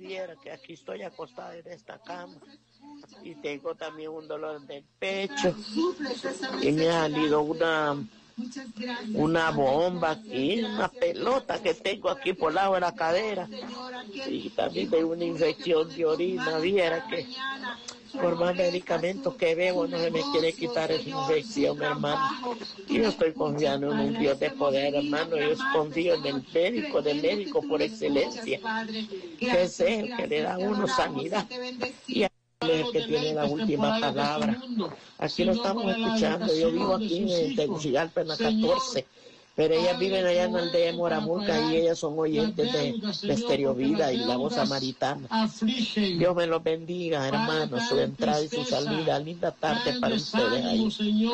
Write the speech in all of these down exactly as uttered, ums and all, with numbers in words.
viera que aquí estoy acostada en esta cama y tengo también un dolor del pecho y me ha salido una una bomba aquí, una pelota que tengo aquí por lado de la cadera y también tengo una infección de orina. Viera que por más medicamentos que bebo no se me quiere quitar esa infección, hermano. Y yo estoy confiando en un Dios de poder, hermano. Yo confío en el médico de médico por excelencia, que es el que le da a uno sanidad y es el que tiene la última palabra. Aquí lo estamos escuchando. Yo vivo aquí en Tegucigalpa, en la catorce, pero ellas viven allá en la aldea de Moramulca y ellas son oyentes de, de Estéreo Vida y La Voz Samaritana. Dios me los bendiga, hermanos, su entrada y su salida. Linda tarde para ustedes ahí.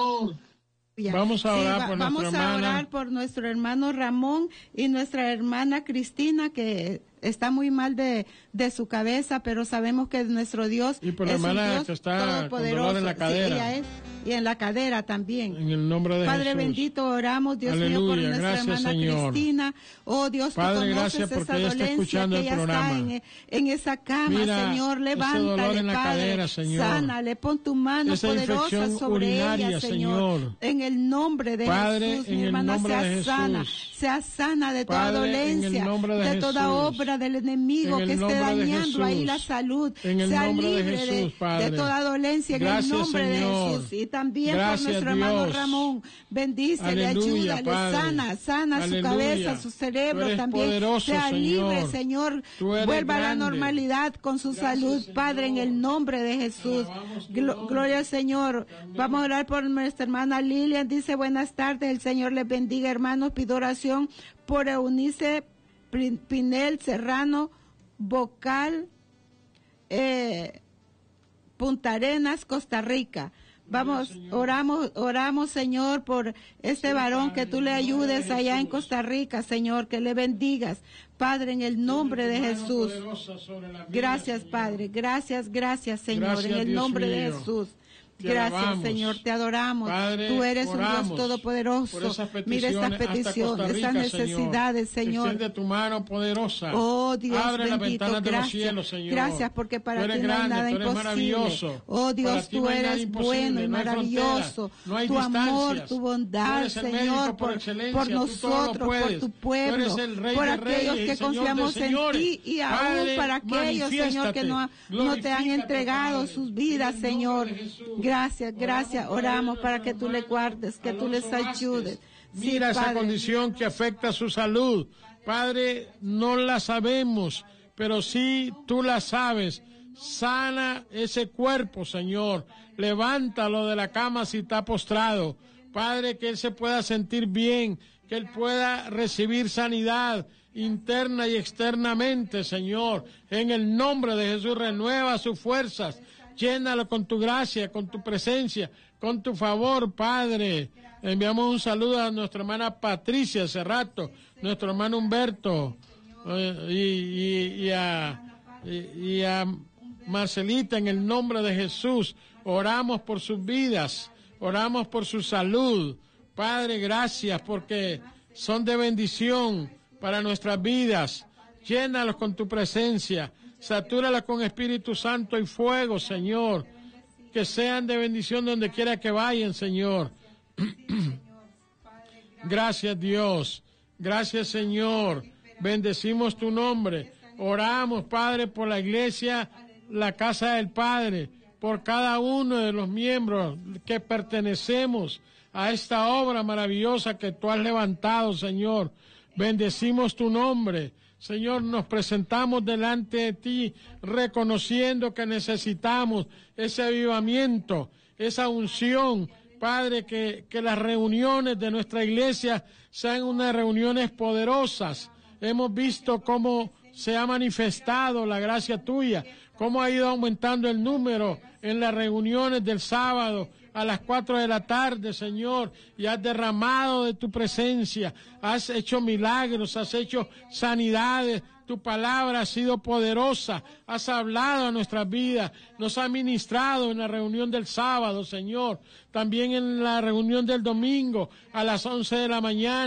Vamos a orar, sí, por, vamos nuestra a hermana. orar por nuestro hermano Ramón y nuestra hermana Cristina, que está muy mal de, de su cabeza, pero sabemos que nuestro Dios y por la es un hermana Dios que está con dolor en la cadera. Sí, ella es, y en la cadera también. En el nombre de Padre Jesús. bendito, oramos, Dios Aleluya, mío, por nuestra gracias, hermana Señor. Cristina. Oh Dios, Padre, tú conoces gracias porque esa ella está dolencia escuchando que el ella programa. está en, en esa cama, Mira, Señor, levántale, dolor en la Padre, cadera, Señor. sánale, pon tu mano Esa poderosa infección sobre urinaria, ella, Señor. Señor. En el nombre de Padre, Jesús, en mi el hermana, nombre sea de Jesús. sana, sea sana de toda Padre, dolencia, en el nombre de de Jesús. toda obra del enemigo En el que esté nombre de dañando ahí Jesús. la salud, En el sea nombre de libre Jesús, Padre. de toda dolencia en Gracias, el nombre Señor. de Jesús. Y también Gracias, por nuestro hermano Dios. Ramón, bendícele, Aleluya, ayúdale, Padre. sana, sana Aleluya. su cabeza, su Tú cerebro eres también, poderoso, sea Señor. libre, Señor, Tú eres vuelva a la grande. normalidad con su Gracias, salud, Señor. Padre, en el nombre de Jesús. Alabamos tu Glo- nombre. Gloria al Señor. Amén. Vamos a orar por nuestra hermana Lilian, dice buenas tardes, el Señor les bendiga, hermanos, pido oración por Eunice Prin- Pinel Serrano, vocal, eh, Punta Arenas, Costa Rica. Vamos, oramos, oramos, Señor, por este varón, que tú le ayudes allá en Costa Rica, Señor, que le bendigas, Padre, en el nombre de Jesús. Gracias, Padre, gracias, gracias, Señor, Gracias, en el Dios nombre de mío. Jesús. Te Gracias, alabamos. Señor, te adoramos. Padre, Tú eres un oramos Dios todopoderoso. por esas Mira estas peticiones hasta peticiones, Costa Rica, estas necesidades, Señor. Extiende tu mano poderosa. Oh, Dios Abre las bendito, ventanas de los gracias. cielos, Señor. Gracias, porque para Tú eres ti no hay grande, nada tú eres imposible. maravilloso. Oh, Dios, Para ti tú no hay nada eres imposible, bueno y no hay maravilloso. fronteras, no hay Tu amor, distancias. tu Tú bondad, eres el médico Señor, por por, excelencia, por tú todo lo nosotros, por puedes. tu Tú pueblo, eres el Rey por de aquellos Reyes y que Señor de confiamos en señores. ti y aún Padre, para aquellos, Señor, que no, no te han glorifícate, entregado Padre, sus vidas, en el Señor. nombre de Jesús. Gracias, gracias. Oramos por Oramos ellos, para que tú le hermano guardes, que tú les Alonso ayudes. Vázquez. Sí, Mira esa Padre. condición que afecta su salud. Padre, no la sabemos, pero sí tú la sabes. Sana ese cuerpo, Señor. Levántalo de la cama si está postrado. Padre, que él se pueda sentir bien, que él pueda recibir sanidad interna y externamente, Señor. En el nombre de Jesús, renueva sus fuerzas. Llénalo con tu gracia, con tu presencia, con tu favor, Padre. Enviamos un saludo a nuestra hermana Patricia hace rato, nuestro hermano Humberto, eh, y, y, y, a, y, y a Marcelita, en el nombre de Jesús. Oramos por sus vidas, oramos por su salud. Padre, gracias porque son de bendición para nuestras vidas. Llénalos con tu presencia. Satúralas con Espíritu Santo y fuego, Señor. Que sean de bendición donde quiera que vayan, Señor. Gracias, Dios. Gracias, Señor. Bendecimos tu nombre. Oramos, Padre, por la iglesia, la casa del Padre, por cada uno de los miembros que pertenecemos a esta obra maravillosa que tú has levantado, Señor. Bendecimos tu nombre. Señor, nos presentamos delante de ti, reconociendo que necesitamos ese avivamiento, esa unción, Padre, que, que las reuniones de nuestra iglesia sean unas reuniones poderosas. Hemos visto cómo se ha manifestado la gracia tuya, cómo ha ido aumentando el número en las reuniones del sábado a las cuatro de la tarde, Señor, y has derramado de tu presencia, has hecho milagros, has hecho sanidades, tu palabra ha sido poderosa, has hablado a nuestras vidas, nos ha ministrado en la reunión del sábado, Señor, también en la reunión del domingo a las once de la mañana,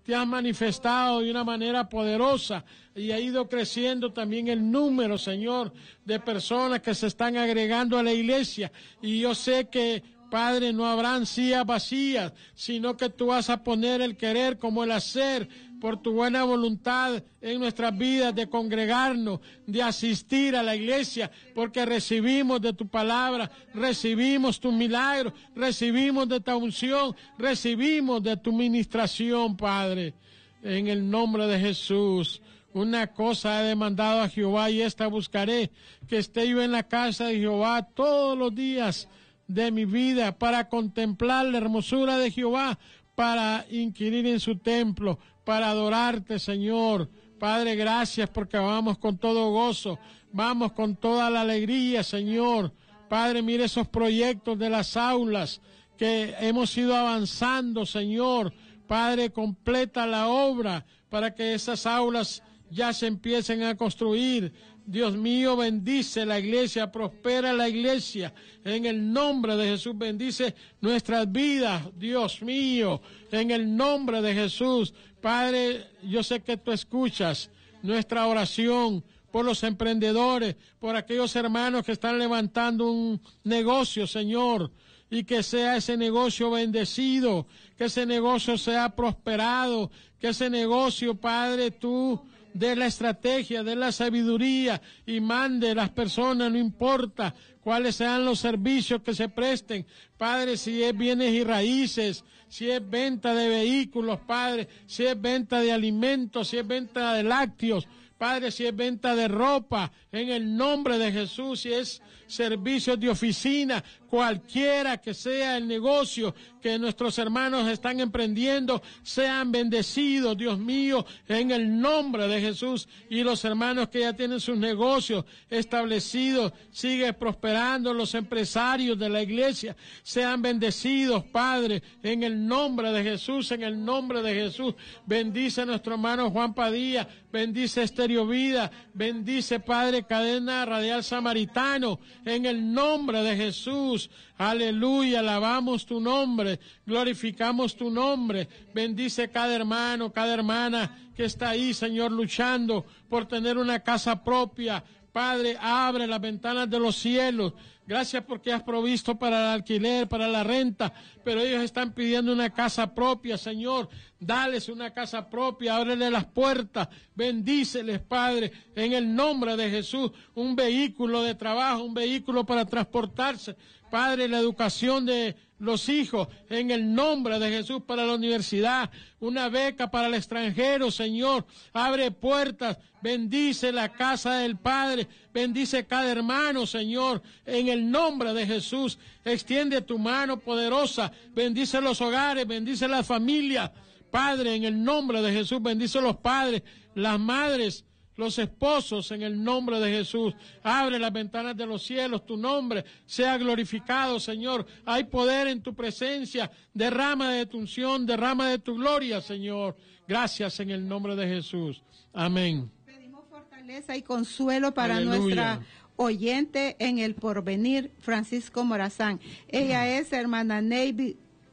te has manifestado de una manera poderosa y ha ido creciendo también el número, Señor, de personas que se están agregando a la iglesia. Y yo sé que, Padre, no habrán sillas vacías, sino que tú vas a poner el querer como el hacer por tu buena voluntad en nuestras vidas, de congregarnos, de asistir a la iglesia, porque recibimos de tu palabra, recibimos tu milagro, recibimos de tu unción, recibimos de tu ministración, Padre, en el nombre de Jesús. Una cosa he demandado a Jehová y esta buscaré, que esté yo en la casa de Jehová todos los días de mi vida, para contemplar la hermosura de Jehová, para inquirir en su templo, para adorarte, Señor. Padre, gracias porque vamos con todo gozo, vamos con toda la alegría, Señor. Padre, mire esos proyectos de las aulas que hemos ido avanzando, Señor. Padre, completa la obra para que esas aulas ya se empiecen a construir. Dios mío, bendice la iglesia, prospera la iglesia, en el nombre de Jesús, bendice nuestras vidas, Dios mío, en el nombre de Jesús. Padre, yo sé que tú escuchas nuestra oración por los emprendedores, por aquellos hermanos que están levantando un negocio, Señor, y que sea ese negocio bendecido, que ese negocio sea prosperado, que ese negocio, Padre, tú de la estrategia, de la sabiduría y mande las personas, no importa cuáles sean los servicios que se presten, Padre, si es bienes y raíces, si es venta de vehículos, Padre, si es venta de alimentos, si es venta de lácteos, Padre, si es venta de ropa, en el nombre de Jesús, si es servicios de oficina, cualquiera que sea el negocio que nuestros hermanos están emprendiendo, sean bendecidos, Dios mío, en el nombre de Jesús. Y los hermanos que ya tienen sus negocios establecidos, sigue prosperando, los empresarios de la iglesia, sean bendecidos, Padre, en el nombre de Jesús, en el nombre de Jesús. Bendice a nuestro hermano Juan Padilla, bendice Estéreo Vida, bendice, Padre, Cadena Radial Samaritano, en el nombre de Jesús. Aleluya, alabamos tu nombre, glorificamos tu nombre. Bendice cada hermano, cada hermana que está ahí, Señor, luchando por tener una casa propia. Padre, abre las ventanas de los cielos. Gracias porque has provisto para el alquiler, para la renta, pero ellos están pidiendo una casa propia, Señor. Dales una casa propia, ábrele las puertas, bendíceles, Padre, en el nombre de Jesús. Un vehículo de trabajo, un vehículo para transportarse. Padre, la educación de los hijos, en el nombre de Jesús, para la universidad, una beca para el extranjero, Señor, abre puertas, bendice la casa del Padre, bendice cada hermano, Señor, en el nombre de Jesús, extiende tu mano poderosa, bendice los hogares, bendice las familias, Padre, en el nombre de Jesús, bendice los padres, las madres, los esposos, en el nombre de Jesús. Abre las ventanas de los cielos, tu nombre sea glorificado, Señor. Hay poder en tu presencia, derrama de tu unción, derrama de tu gloria, Señor. Gracias en el nombre de Jesús. Amén. Pedimos fortaleza y consuelo para Aleluya. Nuestra oyente en el porvenir, Francisco Morazán. Ella es hermana Navy.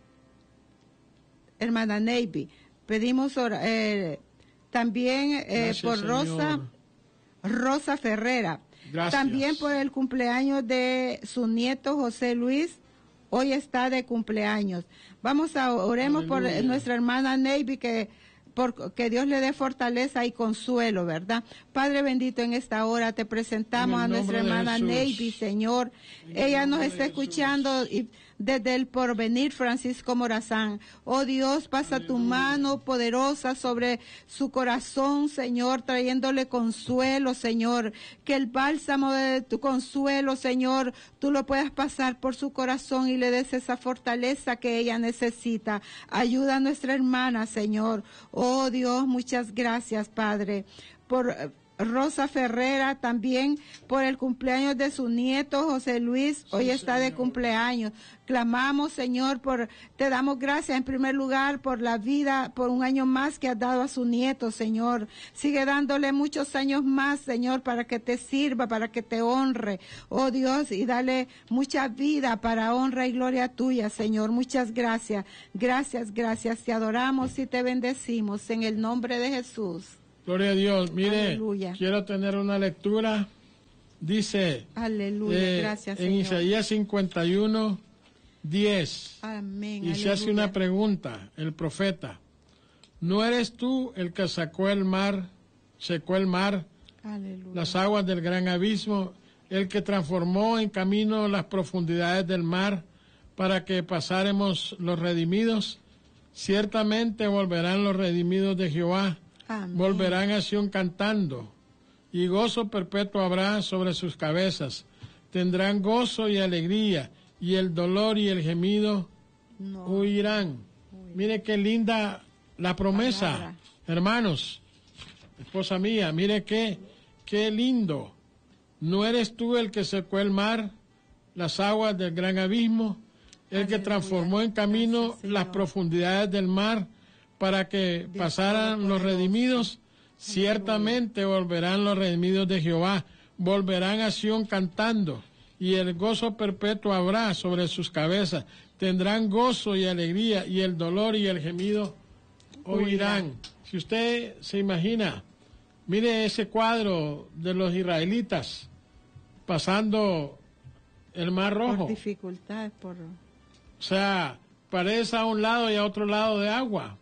Hermana Navy. Pedimos eh, también eh, Gracias, por Rosa, Señor. Rosa Ferrera. Gracias. También por el cumpleaños de su nieto José Luis. Hoy está de cumpleaños. Vamos a oremos Aleluya. por nuestra hermana Navy, que por que Dios le dé fortaleza y consuelo, ¿verdad? Padre bendito, en esta hora te presentamos a nuestra hermana Navy, Señor. Ella nos está escuchando y desde el porvenir, Francisco Morazán. Oh Dios, pasa tu mano poderosa sobre su corazón, Señor, trayéndole consuelo, Señor. Que el bálsamo de tu consuelo, Señor, tú lo puedas pasar por su corazón y le des esa fortaleza que ella necesita. Ayuda a nuestra hermana, Señor. Oh Dios, muchas gracias, Padre, por Rosa Ferrera, también por el cumpleaños de su nieto José Luis, hoy está de cumpleaños. Clamamos, Señor, por, te damos gracias en primer lugar por la vida, por un año más que has dado a su nieto, Señor. Sigue dándole muchos años más, Señor, para que te sirva, para que te honre, oh Dios, y dale mucha vida para honra y gloria tuya, Señor. Muchas gracias, gracias, gracias. Te adoramos y te bendecimos en el nombre de Jesús. Gloria a Dios. Mire, Aleluya. Quiero tener una lectura. Dice, Aleluya, eh, gracias, en Señor. Isaías cincuenta y uno, diez. Amén. Y se aleluya. hace una pregunta, el profeta. ¿No eres tú el que sacó el mar, secó el mar, Aleluya. las aguas del gran abismo, el que transformó en camino las profundidades del mar para que pasáremos los redimidos? Ciertamente volverán los redimidos de Jehová. Amén. Volverán a Sión cantando, y gozo perpetuo habrá sobre sus cabezas. Tendrán gozo y alegría, y el dolor y el gemido No. huirán. Mire qué linda la promesa, Palabra. hermanos, esposa mía, mire qué, qué lindo. ¿No eres tú el que secó el mar, las aguas del gran abismo, el que Aleluya. transformó en camino Gracias, Señor. las profundidades del mar, para que Dios pasaran los redimidos? Ciertamente volverán los redimidos de Jehová, volverán a Sión cantando, y el gozo perpetuo habrá sobre sus cabezas. Tendrán gozo y alegría, y el dolor y el gemido oirán. Si usted se imagina, mire ese cuadro de los israelitas pasando el Mar Rojo. Por dificultades, por... O sea, paredes a un lado y a otro lado de agua.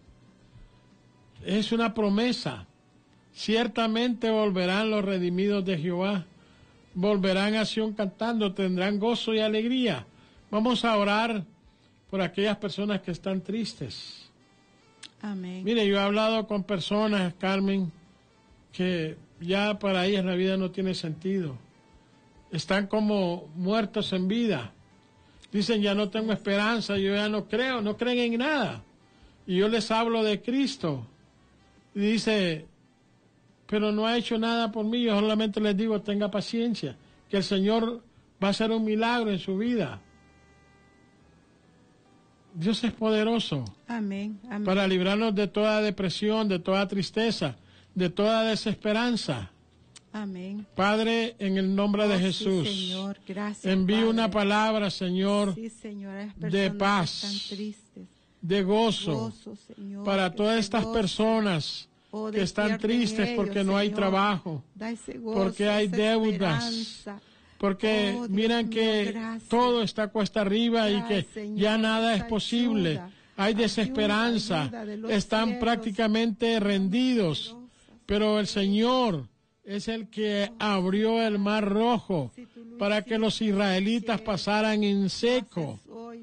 Es una promesa. Ciertamente volverán los redimidos de Jehová. Volverán a Sión cantando, tendrán gozo y alegría. Vamos a orar por aquellas personas que están tristes. Amén. Mire, yo he hablado con personas, Carmen, que ya para ellas la vida no tiene sentido. Están como muertos en vida. Dicen, ya no tengo esperanza, yo ya no creo, no creen en nada. Y yo les hablo de Cristo. Y dice, pero no ha hecho nada por mí. Yo solamente les digo, tenga paciencia, que el Señor va a hacer un milagro en su vida. Dios es poderoso Amén. Amén. para librarnos de toda depresión, de toda tristeza, de toda desesperanza. Amén. Padre, en el nombre de Oh, sí, Jesús, Señor. Gracias, envío Padre. una palabra, Señor, Sí, Señor, a las de personas paz, que están tristes. de gozo, Gozo, Señor, para que todas se estas gocen. personas Oh, que están despierta en tristes ellos, porque no hay Señor. trabajo, Da ese gozo, porque hay esa deudas, esperanza. porque Oh, Dios miran mío, que gracias. todo está cuesta arriba y que Ay, Señor, ya nada es esa posible. ayuda, Hay ayuda, desesperanza, ayuda de los están cielos. prácticamente rendidos, pero el Señor es el que abrió el Mar Rojo para que los israelitas pasaran en seco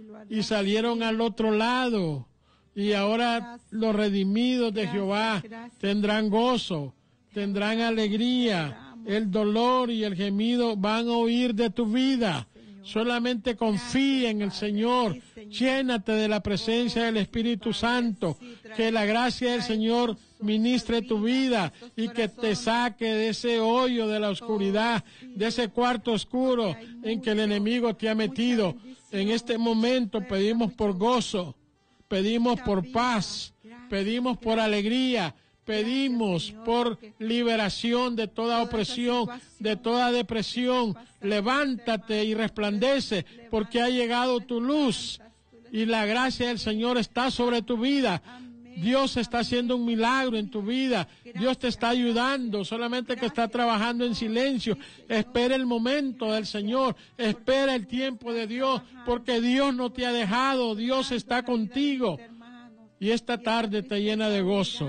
y salieron al otro lado. Y ahora los redimidos de Jehová tendrán gozo, tendrán alegría. El dolor y el gemido van a huir de tu vida. Solamente confía en el Señor. Llénate de la presencia del Espíritu Santo. Que la gracia del Señor ministre tu vida y que te saque de ese hoyo de la oscuridad, de ese cuarto oscuro en que el enemigo te ha metido. En este momento pedimos por gozo, pedimos por paz, pedimos por alegría, pedimos por liberación de toda opresión, de toda depresión. Levántate y resplandece, porque ha llegado tu luz y la gracia del Señor está sobre tu vida. Dios está haciendo un milagro en tu vida. Dios te está ayudando, solamente que está trabajando en silencio. Espera el momento del Señor, espera el tiempo de Dios, porque Dios no te ha dejado, Dios está contigo. Y esta tarde te llena de gozo,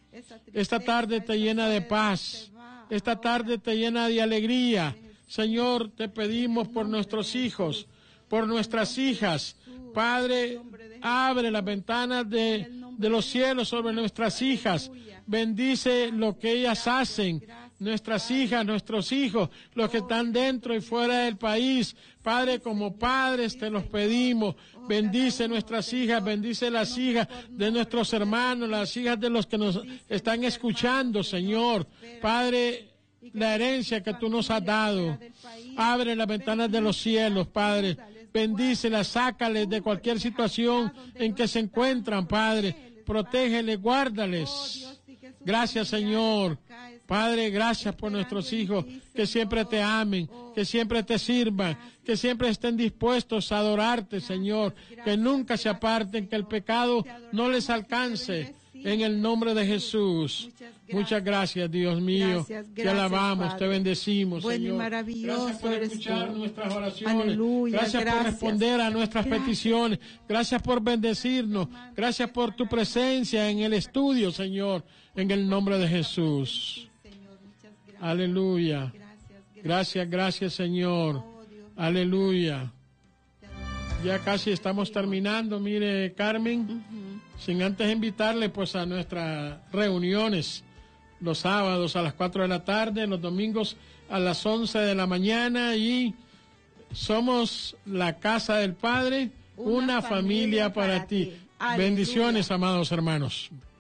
esta tarde te llena de paz, esta tarde te llena de alegría. Señor, te pedimos por nuestros hijos, por nuestras hijas. Padre, abre las ventanas de, de los cielos sobre nuestras hijas. Bendice lo que ellas hacen, nuestras hijas, nuestros hijos, los que están dentro y fuera del país. Padre, como padres te los pedimos. Bendice nuestras hijas, bendice las hijas de nuestros hermanos, las hijas de los que nos están escuchando, Señor. Padre, la herencia que tú nos has dado. Abre las ventanas de los cielos, Padre. Bendícelas, sácales de cualquier situación en que se encuentran, Padre. Protégeles, guárdales. Gracias, Señor. Padre, gracias por nuestros hijos, que siempre te amen, que siempre te sirvan, que siempre estén dispuestos a adorarte, Señor, que nunca se aparten, que el pecado no les alcance, en el nombre de Jesús. Muchas gracias, Dios mío. Te alabamos, te bendecimos, Señor. Gracias por escuchar nuestras oraciones. Gracias por responder a nuestras peticiones. Gracias por bendecirnos. Gracias por tu presencia en el estudio, Señor, en el nombre de Jesús. Aleluya. Gracias, gracias, Señor. Aleluya. Ya casi estamos terminando, mire, Carmen, sin antes invitarle pues a nuestras reuniones los sábados a las cuatro de la tarde, los domingos a las once de la mañana, y somos la casa del Padre, una, una familia, familia para, para ti. ti. Bendiciones, amados hermanos.